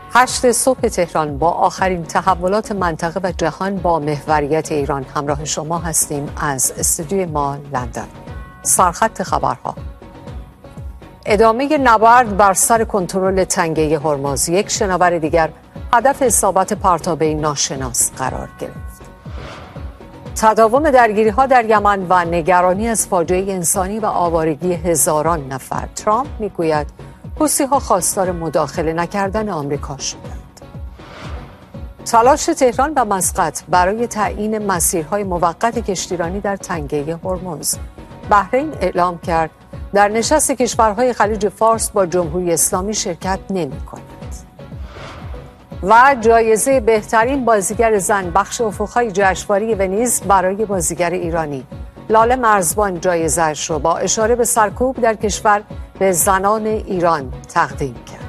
8 صبح تهران با آخرین تحولات منطقه و جهان با محوریت ایران همراه شما هستیم از استودیوی ما لندن. سرخط خبرها: ادامه نبرد بر سر کنترل تنگه هرمز، یک شناور دیگر هدف اصابت پرتابه ناشناس قرار گرفت. تداوم درگیری‌ها در یمن و نگرانی از فاجعه انسانی و آوارگی هزاران نفر. ترامپ میگوید حوثی‌ها خواستار مداخله نکردن آمریکا شدند. تلاش تهران و مسقط برای تعیین مسیرهای موقت کشتیرانی در تنگه هرمز. بحرین اعلام کرد در نشست کشورهای خلیج فارس با جمهوری اسلامی شرکت نمی‌کند. و جایزه بهترین بازیگر زن بخش افق‌های جشنواره ونیز برای بازیگر ایرانی. لاله مرزبان جایزه‌اش را با اشاره به سرکوب در کشور به زنان ایران تقدیم کرد.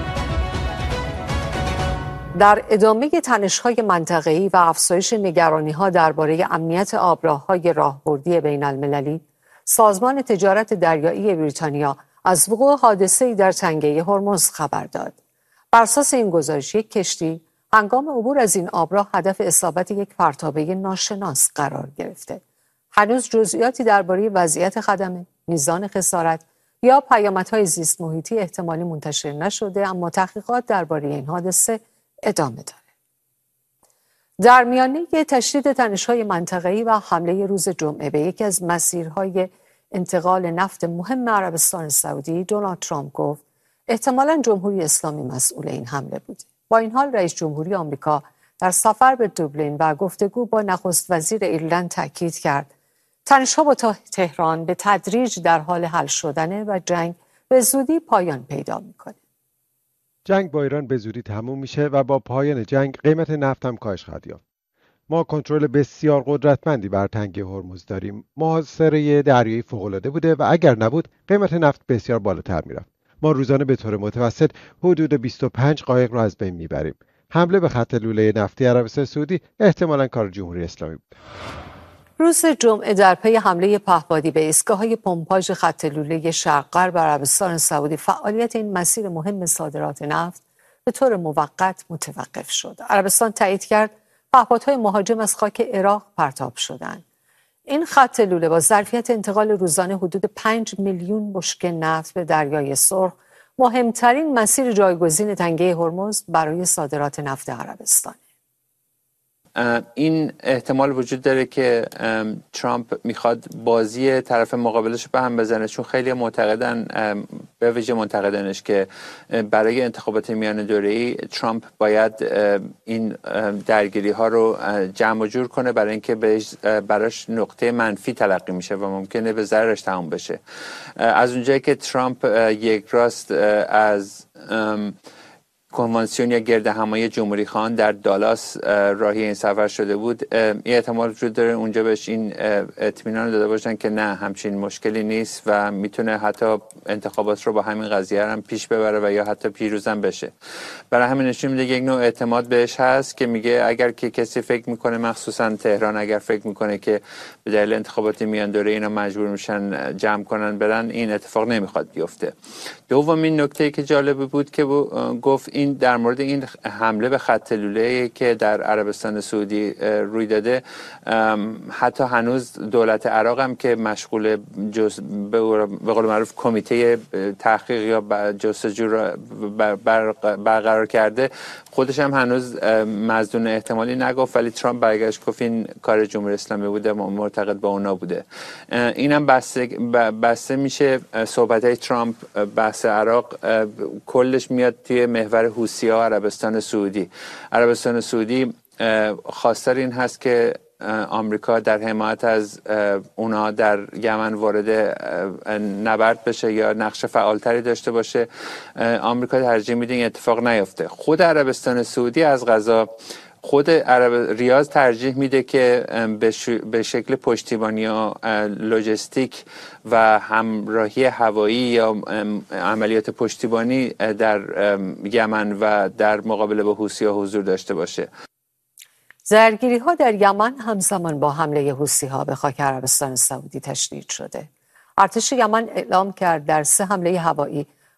در ادامه تنش‌های منطقه‌ای و افزایش نگرانی‌ها درباره امنیت آبراه‌های راهبردی بین‌المللی، سازمان تجارت دریایی بریتانیا از وقوع حادثه‌ای در تنگه هرمز خبر داد. بر اساس این گزارش، یک کشتی هنگام عبور از این آبراه هدف اصابت یک پرتابه ناشناس قرار گرفته. هنوز جزئیاتی درباره وضعیت خدمه، میزان خسارت یا پیامدهای زیست محیطی احتمالی منتشر نشده، اما تحقیقات درباره این حادثه ادامه داره. در میانه تشدید تنش‌های منطقه‌ای و حمله روز جمعه به یکی از مسیرهای انتقال نفت مهم عربستان سعودی، دونالد ترامپ گفت احتمالاً جمهوری اسلامی مسئول این حمله بوده. با این حال رئیس جمهوری آمریکا در سفر به دوبلین و گفتگو با نخست وزیر ایرلند تاکید کرد تنش‌ها با تهران به تدریج در حال حل شدنه و جنگ به زودی پایان پیدا میکنه. جنگ با ایران به زودی تموم میشه و با پایان جنگ قیمت نفت هم کاهش خواهد یافت. ما کنترل بسیار قدرتمندی بر تنگه هرمز داریم. محاصره دریایی فوق‌العاده بوده و اگر نبود قیمت نفت بسیار بالاتر میرفت. ما روزانه به طور متوسط حدود 25 قایق را از بین میبریم. حمله به خط لوله نفتی عربستان سعودی احتمالاً کار جمهوری اسلامی بود. روز جمعه در پی حمله پهپادی به ایستگاه‌های پمپاژ خط لوله شرق غرب عربستان سعودی، فعالیت این مسیر مهم صادرات نفت به طور موقت متوقف شد. عربستان تایید کرد پهپادهای مهاجم از خاک عراق پرتاب شدند. این خط لوله با ظرفیت انتقال روزانه حدود 5 میلیون بشکه نفت به دریای سرخ، مهمترین مسیر جایگزین تنگه هرمز برای صادرات نفت عربستان. این احتمال وجود داره که ترامپ میخواد بازی طرف مقابلش به هم بزنه، چون خیلی معتقدن، به ویژه معتقدنش، که برای انتخابات میان دوره‌ای ترامپ باید این درگیری ها رو جمع و جور کنه، برای اینکه براش نقطه منفی تلقی میشه و ممکنه به ضررش تموم بشه. از اونجایی که ترامپ یک راست از کنوانسیون یا گرد همایی جمهوری خواهان در دالاس راهی این سفر شده بود، این احتمال وجود داره اونجا بهش این اطمینان داده باشن که نه، همچین مشکلی نیست و میتونه حتی انتخابات رو با همین قضیه هم پیش ببره و یا حتی پیروزم بشه. برای همین نشون میده یک نوع اعتماد بهش هست که میگه اگر که کسی فکر میکنه، مخصوصا تهران، اگر فکر میکنه که به دلیل انتخابات میان دوره اینا مجبور میشن جمع کنن برن، این اتفاق نمیخواد بیفته. دومین نکته که جالب بود که گفت این در مورد این حمله به خط لوله که در عربستان سعودی روی داده، حتی هنوز دولت عراق هم که مشغول به قول معروف کمیته تحقیق یا جستجو را برقرار کرده، خودش هم هنوز مظنون احتمالی نگفت، ولی ترامپ برگشت گفت این کار جمهوری اسلامی بوده، معتقد با اونا بوده. اینم بسته میشه. صحبت‌های ترامپ بحث عراق کلش میاد توی محور حوثی‌ها عربستان سعودی. عربستان سعودی خواستار این هست که آمریکا در حمایت از اونا در یمن وارد نبرد بشه یا نقش فعالتری داشته باشه. آمریکا ترجیح میده این اتفاق نیفته. خود عربستان سعودی از قضا، خود ریاض ترجیح میده که به شکل پشتیبانی یا لوجستیک و همراهی هوایی یا عملیات پشتیبانی در یمن و در مقابله با حوثی‌ها حضور داشته باشه. درگیری‌ها در یمن همزمان با حمله حوثی‌ها به خاک عربستان سعودی تشدید شده. ارتش یمن اعلام کرد در 3 حمله هوایی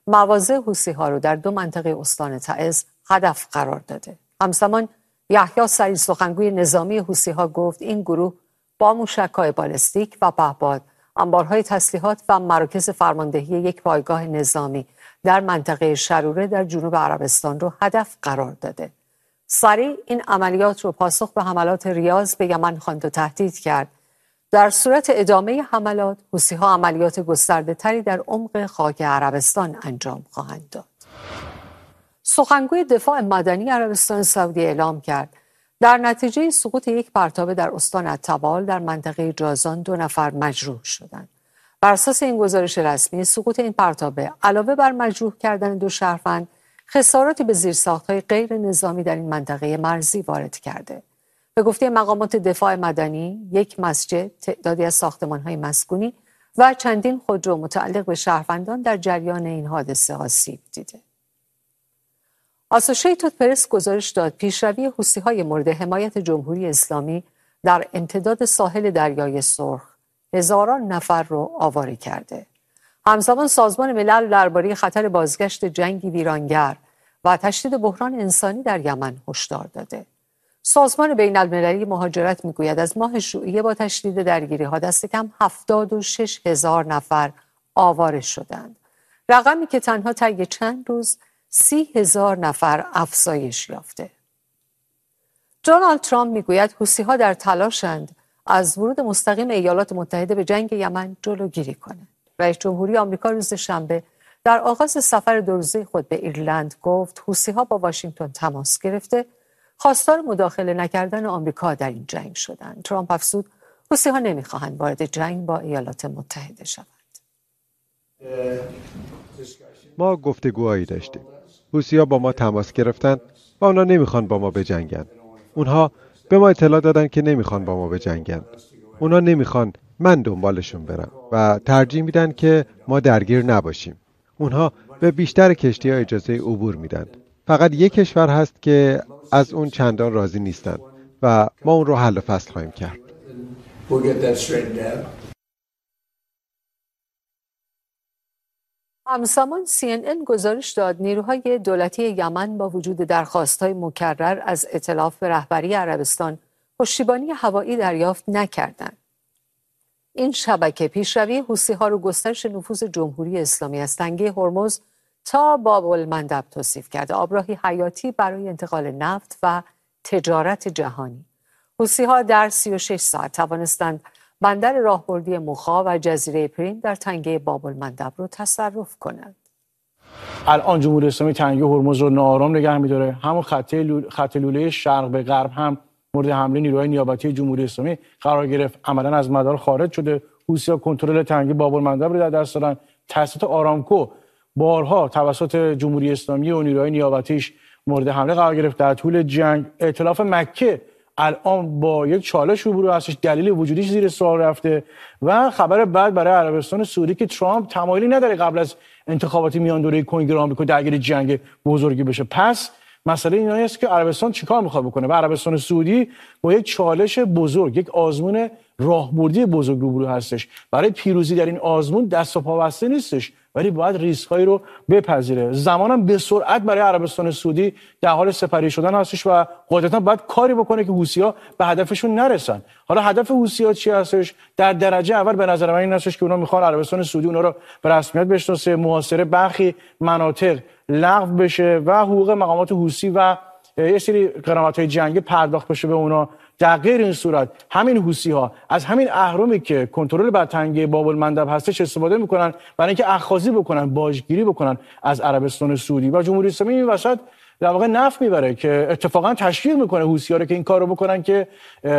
مواضع حوثی‌ها رو در 2 منطقه استان تعز هدف قرار داده. همزمان یحیی سریع سخنگوی نظامی حوثی‌ها گفت این گروه با موشک‌های بالستیک و پهپاد، انبارهای تسلیحات و مراکز فرماندهی یک پایگاه نظامی در منطقه شروره در جنوب عربستان رو هدف قرار داده. سریع این عملیات رو پاسخ به حملات ریاض به یمن خواند و تهدید کرد در صورت ادامه حملات حوثی‌ها عملیات گسترده‌تری در عمق خاک عربستان انجام خواهند داد. سخنگوی دفاع مدنی عربستان سعودی اعلام کرد در نتیجه سقوط یک پرتابه در استان التبال در منطقه جازان 2 نفر مجروح شدند. بر اساس این گزارش رسمی سقوط این پرتابه علاوه بر مجروح کردن 2 شهروند خساراتی به زیرساخت‌های غیر نظامی در این منطقه مرزی وارد کرده. به گفته مقامات دفاع مدنی، یک مسجد، تعدادی از ساختمان‌های مسکونی و چندین خودرو متعلق به شهروندان در جریان این حادثه آسیب دیده. آسوشیتد پرس گزارش داد پیشروی حوثی‌های مورد حمایت جمهوری اسلامی در امتداد ساحل دریای سرخ هزاران نفر رو آواره کرده. همزمان سازمان ملل درباره خطر بازگشت جنگی ویرانگر و تشدید بحران انسانی در یمن هشدار داده. سازمان بین المللی مهاجرت میگوید از ماه ژوئیه با تشدید درگیری‌ها دست کم 76,000 نفر آواره شدند. رقمی که تنها طی چند روز 30,000 نفر افزایش یافته. دونالد ترامپ میگوید حوثی‌ها در تلاشند از ورود مستقیم ایالات متحده به جنگ یمن جلوگیری کنند. رئیس جمهوری آمریکا روز شنبه در آغاز سفر 2 روزه خود به ایرلند گفت حوثی‌ها با واشنگتن تماس گرفته خواستار مداخله نکردن آمریکا در این جنگ شدند. ترامپ افزود حوثی‌ها نمی‌خواهند وارد جنگ با ایالات متحده شوند. ما گفتگوهایی داشتیم. حوثی‌ها با ما تماس گرفتن و اونا نمیخوان با ما بجنگن. اونها به ما اطلاع دادن که نمیخوان با ما بجنگن. اونا نمیخوان من دنبالشون برم و ترجیح میدن که ما درگیر نباشیم. اونها به بیشتر کشتی‌ها اجازه عبور میدن. فقط یک کشور هست که از اون چندان راضی نیستن و ما اون رو حل و فصل خواهیم کرد. همزمان CNN گزارش داد نیروهای دولتی یمن با وجود درخواست‌های مکرر از ائتلاف به رهبری عربستان پشتیبانی هوایی دریافت نکردند. این شبکه پیشروی حوثی‌ها رو گسترش نفوذ جمهوری اسلامی از تنگه هرمز تا باب المندب توصیف کرده، آبراهی حیاتی برای انتقال نفت و تجارت جهانی. حوثی‌ها در 36 ساعت توانستند بندر راهبردی مخا و جزیره پریم در تنگه باب المندب رو تصرف کنند. الان جمهوری اسلامی تنگه هرمز رو ناآرام نگه می‌داره. همون خط لوله شرق به غرب هم مورد حمله نیروهای نیابتی جمهوری اسلامی قرار گرفت. عملاً از مدار خارج شده. حوثی‌ها کنترل تنگه باب المندب رو در دست دارن. تأسیسات آرامکو بارها توسط جمهوری اسلامی و نیروهای نیابتیش مورد حمله قرار گرفت. در طول جنگ ائتلاف مکه الان با یک چالش روبرو هستش، دلیل وجودیش زیر سوال رفته و خبر بعد برای عربستان سعودی که ترامپ تمایلی نداره قبل از انتخابات میان دوره کنگره آمریکا درگیر جنگ بزرگی بشه. پس مسئله این است که عربستان چیکار میخواد بکنه و عربستان سعودی با یک چالش بزرگ، یک آزمون راهبردی بزرگ روبرو هستش. برای پیروزی در این آزمون دست و پا بسته نیستش، ولی باید ریسک‌هایی رو بپذیره. زمانم به سرعت برای عربستان سعودی در حال سپری شدن هستش و قاعدتاً باید کاری بکنه که حوثی‌ها به هدفشون نرسن. حالا هدف حوثی‌ها چی هستش؟ در درجه اول به نظر من این هستش که اونا میخوان عربستان سعودی اونا رو به رسمیت بشناسه، محاصره برخی مناطق لغو بشه و حقوق مقامات حوثی و یه سری غرامت‌های جنگی پرداخت بشه به اونا. در غیر این صورت همین حوثی‌ها از همین اهرمی که کنترل بر تنگه باب المندب هستش استفاده میکنن برای اینکه اخاذی بکنن، باجگیری بکنن از عربستان سعودی و جمهوری اسلامی این وسط در واقع نفع میبره که اتفاقا تشویق میکنه حوثی‌ها رو که این کارو بکنن که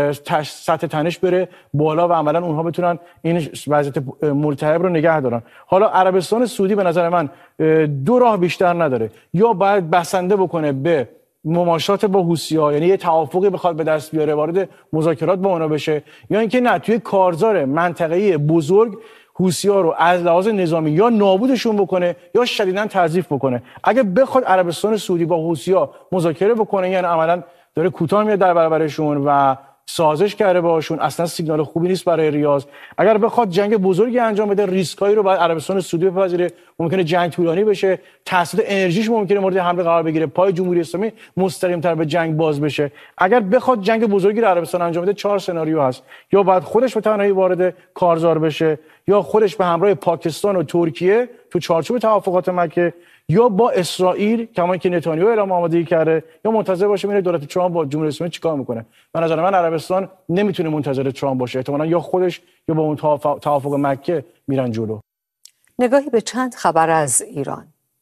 سطح تنش بره بالا و عملاً اونها بتونن این وضعیت ملتهب رو نگه دارن. حالا عربستان سعودی به نظر من 2 راه بیشتر نداره، یا باید بسنده بکنه به مماشات با حوثی‌ها، یعنی یه توافقی بخواد به دست بیاره وارد مذاکرات با اونا بشه، یا اینکه نه توی کارزار منطقه‌ای بزرگ حوثی‌ها رو از لحاظ نظامی یا نابودشون بکنه یا شدیداً تضعیف بکنه. اگه بخواد عربستان سعودی با حوثی‌ها مذاکره بکنه یعنی عملاً داره کوتاه میاد در برابرشون و سازش کرده باشون، اصلا سیگنال خوبی نیست برای ریاض. اگر بخواد جنگ بزرگی انجام بده، ریسکایی رو باید عربستان سعودی بپذیره، ممکنه جنگ طولانی بشه، تاثیر انرژیش ممکنه مورد حمله قرار بگیره، پای جمهوری اسلامی مستقیم تر به جنگ باز بشه. اگر بخواد جنگ بزرگی رو عربستان انجام بده، 4 سناریو هست: یا باید خودش به تنهایی وارد کارزار بشه، یا خودش به همراه پاکستان و ترکیه تو چارچوب توافقات مکه، یا با اسرائیل کما که نتانیاهو اعلام آمادگی کرده، یا منتظر باشه ببینه دولت ترامپ با جمهوری اسلامی چیکار میکنه. به نظر من عربستان نمیتونه منتظر ترامپ باشه، احتمالاً یا خودش یا با اون توافق مکه میرن جلو. نگاهی به چند خبر از ایران.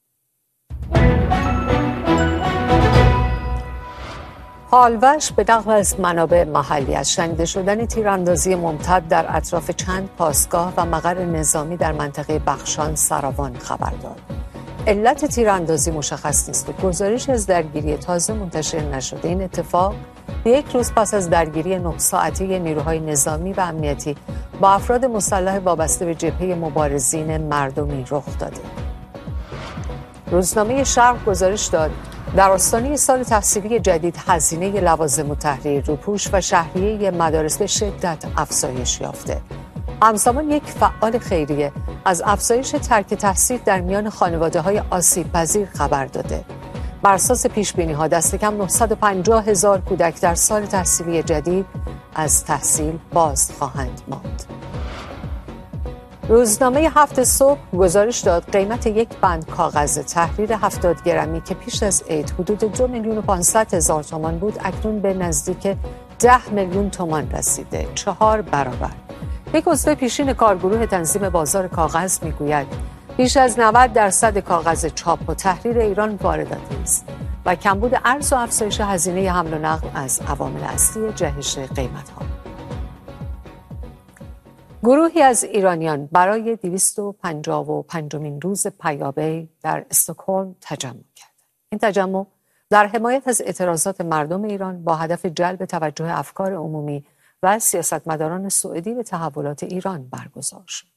حالوش به نقل از منابع محلی از شنیده شدن تیراندازی ممتد در اطراف چند پاسگاه و مقر نظامی در منطقه بخشان سراوان خبر داد. علت تیراندازی مشخص نیست و گزارش از درگیری تازه منتشر نشده. این اتفاق یک روز پس از درگیری 9 ساعته نیروهای نظامی و امنیتی با افراد مسلح وابسته به جبهه مبارزین مردمی رخ داده. روزنامه شرق گزارش داد در آستانه سال تحصیلی جدید هزینه لوازم التحریر، روپوش و شهریه مدارس به شدت افزایش یافته. همزمان یک فعال خیریه از افزایش ترک تحصیل در میان خانواده‌های آسیب‌پذیر خبر داده. بر اساس پیش‌بینی‌ها دست کم 950,000 کودک در سال تحصیلی جدید از تحصیل باز خواهند ماند. روزنامه 7 صبح گزارش داد قیمت یک بند کاغذ تحریر 70 گرمی که پیش از عید حدود 2,500,000 تومان بود، اکنون به نزدیک 10 میلیون تومان رسیده، 4 برابر. یک عضو پیشین کارگروه تنظیم بازار کاغذ میگوید بیش از 90% کاغذ چاپ و تحریر ایران وارداتی است و کمبود ارز و افزایش هزینه حمل و نقل از عوامل اصلی جهش قیمت‌ها. گروهی از ایرانیان برای 255مین روز پیابی در استکهلم تجمع کردند. این تجمع در حمایت از اعتراضات مردم ایران با هدف جلب توجه افکار عمومی و سیاستمداران سعودی به تحولات ایران برگزار شد.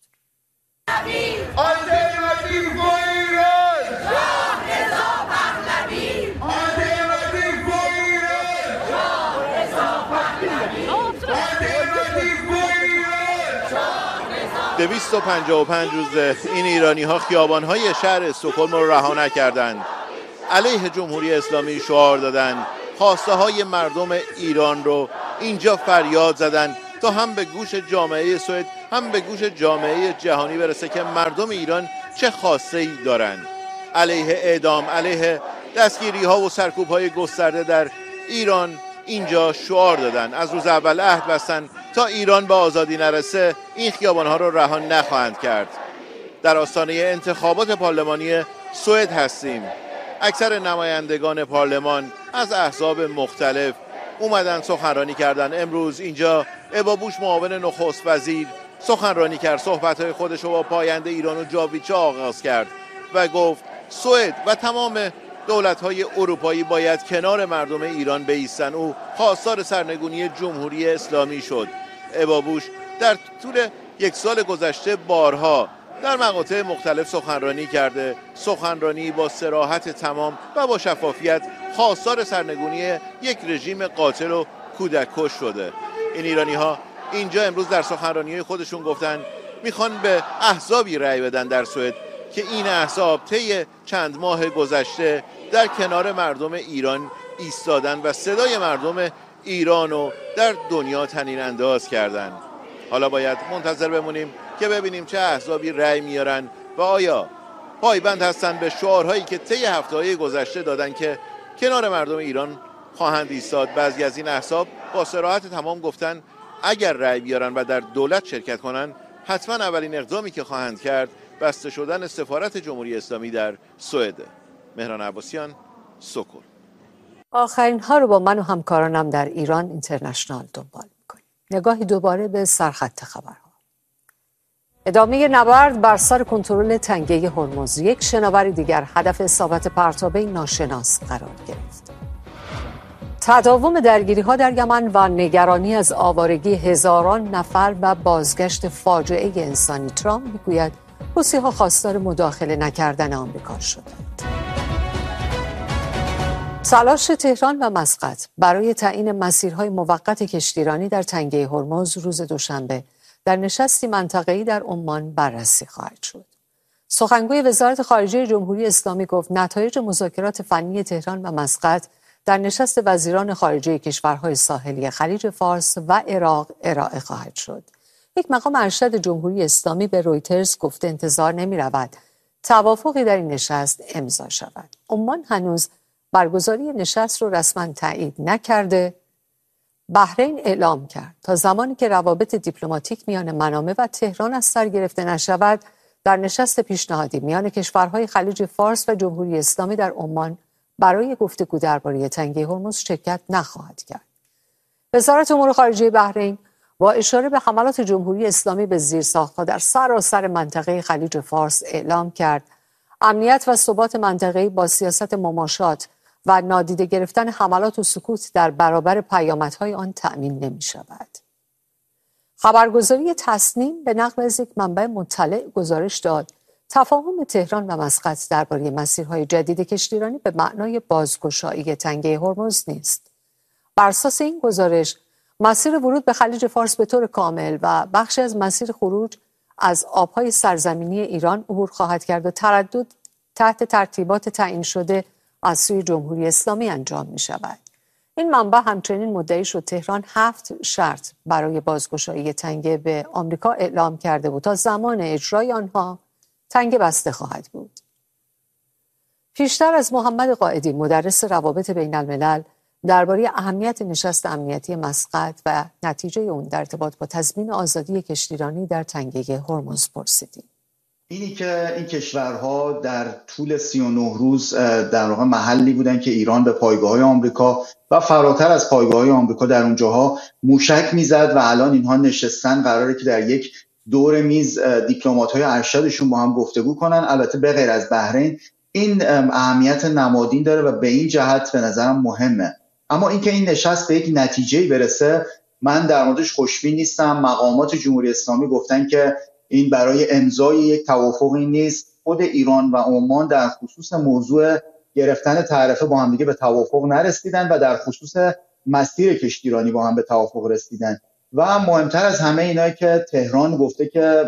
دویست و 255 روز این ایرانی‌ها خیابان‌های شهر استکهلم رو رها نکردند. علیه جمهوری اسلامی شعار دادند. خواسته‌های مردم ایران رو اینجا فریاد زدند تا هم به گوش جامعه سوئد هم به گوش جامعه جهانی برسه که مردم ایران چه خواسته‌ای دارند. علیه اعدام، علیه دستگیری‌ها و سرکوب‌های گسترده در ایران اینجا شعار دادن. از روز اول عهد بستن تا ایران به آزادی نرسه این خیابان‌ها رو رها نخواهند کرد. در آستانه انتخابات پارلمانی سوئد هستیم. اکثر نمایندگان پارلمان از احزاب مختلف اومدن سخنرانی کردن. امروز اینجا ابابوش معاون نخست وزیر سخنرانی کرد، صحبت‌های خودش رو با پاینده ایران و جاویچه آغاز کرد و گفت سوئد و تمام دولت‌های اروپایی باید کنار مردم ایران بایستن. او خواستار سرنگونی جمهوری اسلامی شد. ابابوش در طول یک سال گذشته بارها در مقاطع مختلف سخنرانی کرده، سخنرانی با صراحت تمام و با شفافیت خواستار سرنگونی یک رژیم قاتل و کودک کش شده. این ایرانی‌ها اینجا امروز در سخنرانی‌های خودشون گفتن میخوان به احزابی رأی بدن در سوئد که این احزاب طی چند ماه گذشته در کنار مردم ایران ایستادن و صدای مردم ایران رو در دنیا طنین انداز کردن. حالا باید منتظر بمونیم که ببینیم چه احزابی رأی میارن و آیا پایبند هستن به شعارهایی که طی هفته‌های گذشته دادن که کنار مردم ایران خواهند ایستاد. بعضی از این احزاب با صراحت تمام گفتن اگر رأی بیارن و در دولت شرکت کنن حتما اولین اقدامی که خواهند کرد بسته شدن سفارت جمهوری اسلامی در سوئد. مهران عباسیان، سکل. آخرین ها رو با من و همکارانم در ایران اینترنشنال دنبال میکنیم. نگاهی دوباره به سرخط خبرها. ادامه نبرد بر سر کنترل تنگه هرمز. یک شناور دیگر هدف اصابت پرتابه ناشناس قرار گرفت. تداوم درگیری‌ها در یمن و نگرانی از آوارگی هزاران نفر و بازگشت فاجعه انسانی. ترامپ میگوید حوثی‌ها خواستار مداخله نکردن آمریکا شدند. تلاش تهران و مسقط برای تعیین مسیرهای موقت کشتیرانی در تنگه هرمز روز دوشنبه در نشستی منطقه‌ای در عمان بررسی خواهد شد. سخنگوی وزارت خارجه جمهوری اسلامی گفت نتایج مذاکرات فنی تهران و مسقط در نشست وزیران خارجه کشورهای ساحلی خلیج فارس و عراق ارائه خواهد شد. یک مقام ارشد جمهوری اسلامی به رویترز گفته انتظار نمی‌رود توافقی در این نشست امضا شود. عمان هنوز برگزاری نشست رو رسما تایید نکرده. بحرین اعلام کرد تا زمانی که روابط دیپلماتیک میان منامه و تهران از سر گرفته نشود در نشست پیشنهادی میان کشورهای خلیج فارس و جمهوری اسلامی در عمان برای گفتگو درباره تنگه هرمز شرکت نخواهد کرد. وزارت امور خارجه بحرین با اشاره به حملات جمهوری اسلامی به زیرساخت‌ها در سراسر منطقه خلیج فارس اعلام کرد امنیت و ثبات منطقه‌ای با سیاست مماشات و نادیده گرفتن حملات و سکوت در برابر پیامدهای آن تأمین نمی‌شود. خبرگزاری تسنیم به نقل از یک منبع مطلع گزارش داد تفاهم تهران و مسقط درباره مسیرهای جدید کشتیرانی به معنای بازگشایی تنگه هرمز نیست. بر اساس این گزارش مسیر ورود به خلیج فارس به طور کامل و بخشی از مسیر خروج از آبهای سرزمینی ایران عبور خواهد کرد و تردد تحت ترتیبات تعیین شده از سوی جمهوری اسلامی انجام می شود. این منبع همچنین مدعی شد تهران 7 شرط برای بازگشایی تنگه به آمریکا اعلام کرده بود تا زمان اجرای آنها تنگه بسته خواهد بود. پیشتر از محمد قائدی مدرس روابط بین الملل درباره اهمیت نشست امنیتی مسقط و نتیجه اون در ارتباط با تضمین آزادی کشتیرانی در تنگه هرمز پرسیدیم. اینی که این کشورها در طول 39 روز در واقع محلی بودن که ایران به پایگاه‌های آمریکا و فراتر از پایگاه‌های آمریکا در اونجاها موشک میزد و الان اینها نشستن قراره که در یک دور میز دیپلمات‌های ارشدشون با هم گفتگو کنن. البته به غیر از بحرین این اهمیت نمادین داره و به این جهت به نظرم مهمه. اما اینکه این نشست به یک نتیجه‌ای برسه من در موردش خوشبین نیستم. مقامات جمهوری اسلامی گفتن که این برای امضای یک توافقی نیست. خود ایران و عمان در خصوص موضوع گرفتن تعرفه با هم دیگه به توافق نرسیدن و در خصوص مسیر کشتیرانی با هم به توافق رسیدن. و مهمتر از همه اینه که تهران گفته که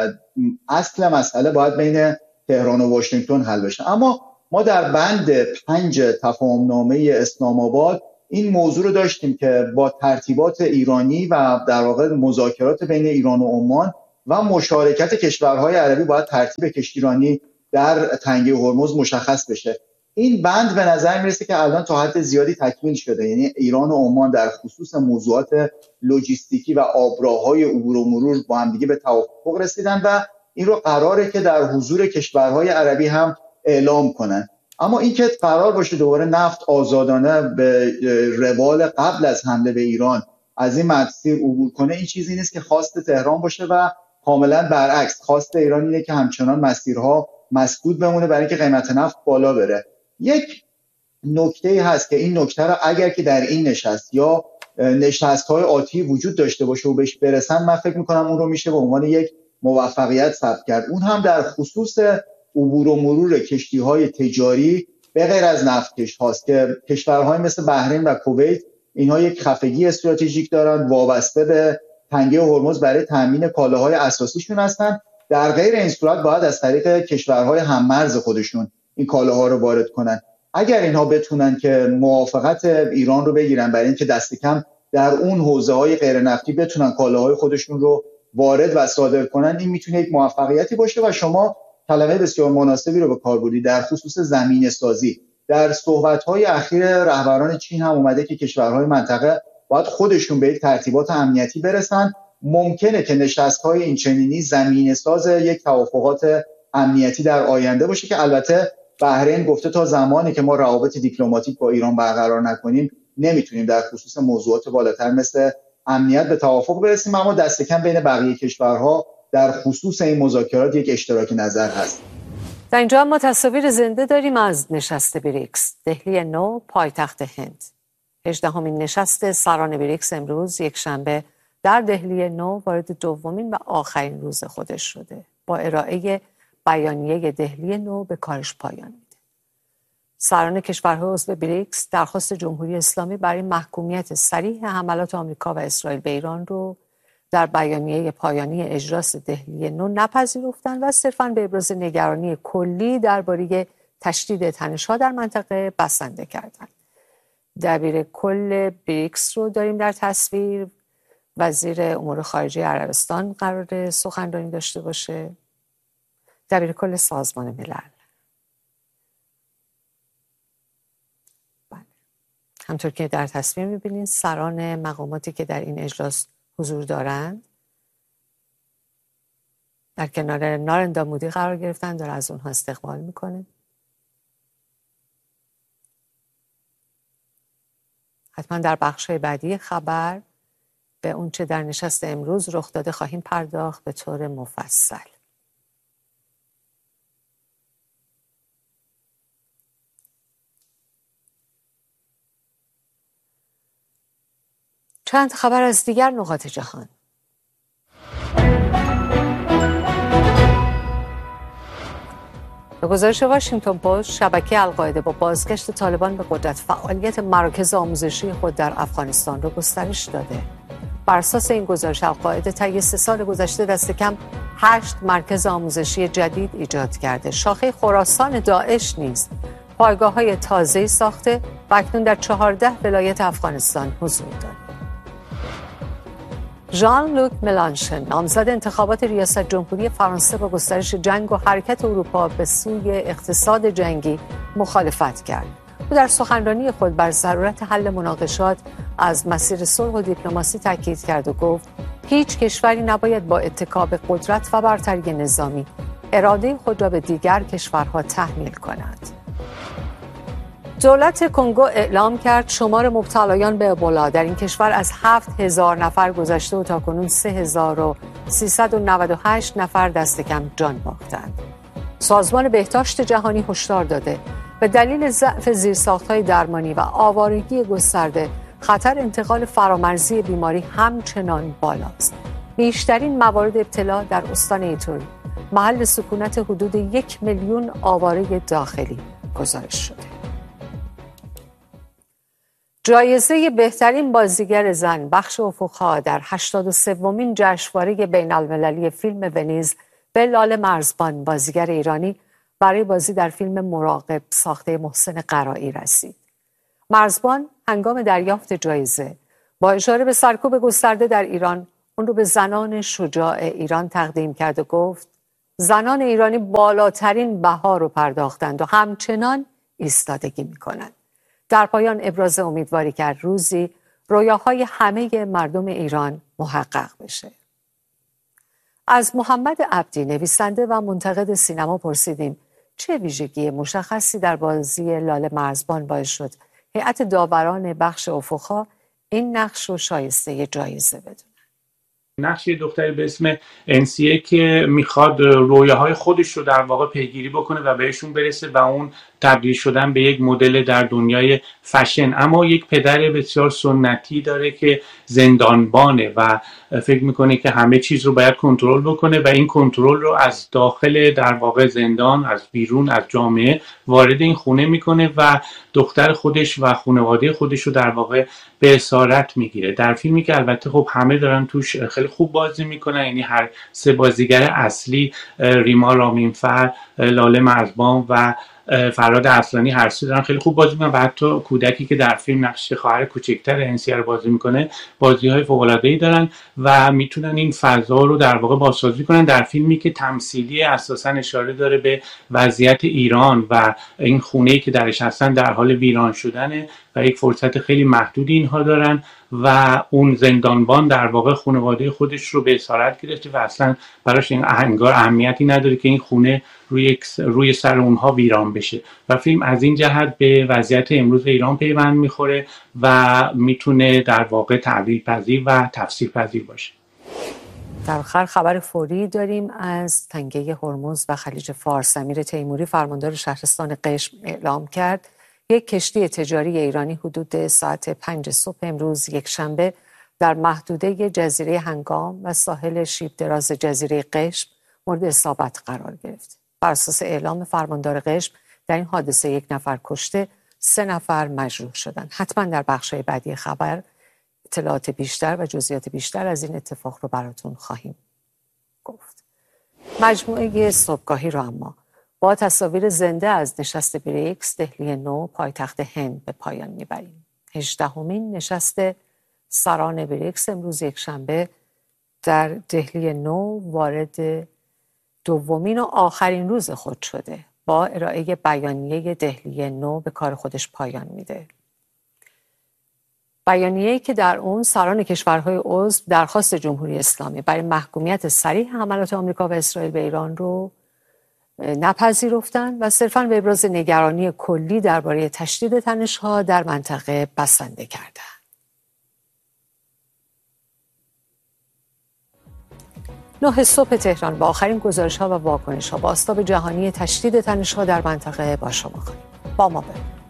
اصل مسئله باید بین تهران و واشنگتن حل بشه. اما ما در بند 5 تفاهمنامه اسلام آباد این موضوع رو داشتیم که با ترتیبات ایرانی و در واقع مذاکرات بین ایران و عمان و مشارکت کشورهای عربی باید ترتیب کشتیرانی در تنگه هرمز مشخص بشه. این بند به نظر میرسه که الان تا حد زیادی تکمیل شده. یعنی ایران و عمان در خصوص موضوعات لوجستیکی و آبراهای عبور و مرور با هم دیگه به توافق رسیدن و این رو قراره که در حضور کشورهای عربی هم اعلام کنن. اما این که قرار باشه دوباره نفت آزادانه به روال قبل از حمله به ایران از این مسیر عبور کنه این چیزی نیست که خواست تهران باشه و کاملا برعکس خواست ایران اینه که همچنان مسیرها مسدود بمونه برای اینکه قیمت نفت بالا بره. یک نکته هست که این نکته رو اگر که در این نشست یا نشست‌های آتی وجود داشته باشه و بهش برسن من فکر می‌کنم اون رو میشه به عنوان یک موفقیت ثبت کرد. اون هم در خصوص عبور و مرور کشتی‌های تجاری به غیر از نفتکش هاست که کشورهای مثل بحرین و کویت اینها یک خفگی استراتژیک دارن وابسته به تنگه هرمز برای تامین کالاهای اساسیشون هستن. در غیر این صورت باید از طریق کشورهای هممرز خودشون این کالاها رو وارد کنن. اگر اینها بتونن که موافقت ایران رو بگیرن برای اینکه دست کم در اون حوزه‌های غیر نفتی بتونن کالاهای خودشون رو وارد و صادر کنن این میتونه یک موفقیتی باشه. و شما کلمه بسیار مناسبی رو به کار بردید در خصوص زمینه سازی. در صحبت‌های اخیر رهبران چین هم اومده که کشورهای منطقه باید خودشون به یک ترتیبات امنیتی برسن. ممکنه که نشست‌های این چنینی زمینه ساز یک توافقات امنیتی در آینده باشه که البته بحرین گفته تا زمانی که ما روابط دیپلماتیک با ایران برقرار نکنیم نمیتونیم در خصوص موضوعات بالاتر مثل امنیت به توافق برسیم. اما دست کم بین بقیه کشورها در خصوص این مذاکرات یک اشتراک نظر هست. در اینجا هم ما تصاویر زنده داریم از نشست بریکس دهلی نو پایتخت هند. 18مین نشست سران بریکس امروز یک شنبه در دهلی نو وارد دومین و آخرین روز خودش شده با ارائه بیانیه دهلی نو به کارش پایان میده. سران کشورهای عضو بریکس درخواست جمهوری اسلامی برای محکومیت صریح حملات آمریکا و اسرائیل به ایران رو در بیانیه پایانی اجلاس دهلی 9 نپذیرفتند و صرفاً به ابراز نگرانی کلی درباره تشدید تنش‌ها در منطقه بسنده کردند. دبیر کل بریکس رو داریم در تصویر. وزیر امور خارجه عربستان قرار سخنرانی داشته باشه. دبیر کل سازمان ملل. همطور که در تصویر می‌بینید سران مقاماتی که در این اجلاس حضور دارند در کنار نارندرا مودی قرار گرفتن، داره از اونها استقبال میکنه. حتما در بخش‌های بعدی خبر به اون چه در نشست امروز رخ داده خواهیم پرداخت به طور مفصل. چند خبر از دیگر نقاط جهان. به گزارش واشنگتن پست، شبکه القاعده با بازگشت طالبان به قدرت فعالیت مراکز آموزشی خود در افغانستان را گسترش داده. بر اساس این گزارش القاعده طی 3 سال گذشته دست کم 8 مرکز آموزشی جدید ایجاد کرده. شاخه خراسان داعش نیز پایگاه‌های تازه‌ای ساخته و اکنون در 14 ولایت افغانستان حضور دارد. ژان لوک ملانشن، نامزد انتخابات ریاست جمهوری فرانسه، با گسترش جنگ و حرکت اروپا به سوی اقتصاد جنگی مخالفت کرد. او در سخنرانی خود بر ضرورت حل مناقشات از مسیر صلح و دیپلماسی تاکید کرد و گفت هیچ کشوری نباید با اتکا به قدرت و برتری نظامی اراده خود را به دیگر کشورها تحمیل کند. دولت کنگو اعلام کرد شمار مبتلایان به ابولا در این کشور از 7,000 نفر گذشته و تاکنون 3,398 نفر دست کم جان باختند. سازمان بهداشت جهانی هشدار داده به دلیل ضعف زیرساخت‌های درمانی و آوارگی گسترده خطر انتقال فرامرزی بیماری همچنان بالاست. بیشترین موارد ابتلا در استان ایتوری، محل سکونت حدود 1 میلیون آواره داخلی، گزارش شده. جایزه بهترین بازیگر زن بخش افق‌ها در 83مین جشنواره بین‌المللی فیلم ونیز به لاله مرزبان، بازیگر ایرانی، برای بازی در فیلم مراقب ساخته محسن قرایی رسید. مرزبان هنگام دریافت جایزه با اشاره به سرکوب گسترده در ایران، اون رو به زنان شجاع ایران تقدیم کرد و گفت زنان ایرانی بالاترین بها رو پرداختند و همچنان ایستادگی می‌کنند. در پایان ابراز امیدواری کرد روزی رویاهای همه مردم ایران محقق بشه. از محمد عبدی، نویسنده و منتقد سینما، پرسیدیم چه ویژگی مشخصی در بازی لاله مرزبان باعث شد هیئت داوران بخش افق‌ها این نقش رو شایسته جایزه بدونه. نقش یه دختری به اسم انسیه که میخواد رویاهای خودش رو در واقع پیگیری بکنه و بهشون برسه و اون تبدیل شدن به یک مدل در دنیای فشن، اما یک پدر بسیار سنتی داره که زندانبانه و فکر میکنه که همه چیز رو باید کنترل بکنه و این کنترل رو از داخل در واقع زندان، از بیرون، از جامعه وارد این خونه میکنه و دختر خودش و خانواده خودش رو در واقع به اسارت میگیره. در فیلمی که البته خب همه دارن توش خیلی خوب بازی میکنن، یعنی هر 3 بازیگر اصلی، ریما رامینفر، لاله مرزبان و فراد اصلانی، هر سه دارن خیلی خوب بازی میکنن و حتی کودکی که در فیلم نقش خواهر کوچکتر انسیه رو بازی میکنه بازی‌های فوق‌العاده‌ای دارن و میتونن این فضا رو در واقع بازسازی کنن. در فیلمی که تمثیلی اساساً اشاره داره به وضعیت ایران و این خونه‌ای که درش هستن در حال ویران شدنه و یک فرصت خیلی محدودی اینها دارن و اون زندانبان در واقع خانواده خودش رو به اسارت گرفته و اصلا براش این انگار اهمیتی نداره که این خونه روی سر اونها ویران بشه و فیلم از این جهت به وضعیت امروز ایران پیوند میخوره و میتونه در واقع تعبیر پذیر و تفسیر پذیر باشه. در آخر خبر فوری داریم از تنگه هرمز و خلیج فارس. امیر تیموری، فرماندار شهرستان قشم، اعلام کرد یک کشتی تجاری ایرانی حدود ساعت 5 صبح امروز یکشنبه در محدوده جزیره هنگام و ساحل شیب دراز جزیره قشم مورد اصابت قرار گرفت. بر اساس اعلام فرماندار قشم، در این حادثه 1 نفر کشته، 3 نفر مجروح شدند. حتما در بخش‌های بعدی خبر اطلاعات بیشتر و جزئیات بیشتر از این اتفاق رو براتون خواهیم گفت. مجموعه صبحگاهی رو اما با تصاویر زنده از نشست بریکس دهلی نو پایتخت هند به پایان میبریم. 18مین نشست سران بریکس امروز یکشنبه در دهلی نو وارد دومین و آخرین روز خود شده. با ارائه بیانیه دهلی نو به کار خودش پایان میده. بیانیه‌ای که در اون سران کشورهای عضو درخواست جمهوری اسلامی برای محکومیت صریح حملات آمریکا و اسرائیل به ایران رو نپذیرفتند و صرفاً به ابراز نگرانی کلی درباره تشدید تنش‌ها در منطقه بسنده کردند. 9 صبح تهران با آخرین گزارش‌ها و واکنش‌ها با آستاب جهانی تشدید تنش‌ها در منطقه با شما خواهیم. با ما باشید.